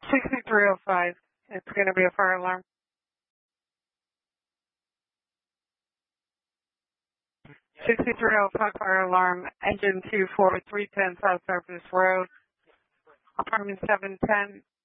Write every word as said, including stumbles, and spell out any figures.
sixty-three oh five. It's going to be a fire alarm. sixty-three oh five fire alarm, engine two four three ten South Surface Road, apartment seven ten.